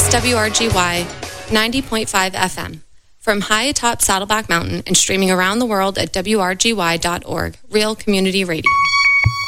WRGY 90.5 FM. From high atop Saddleback Mountain and streaming around the world at WRGY.org, Real Community Radio.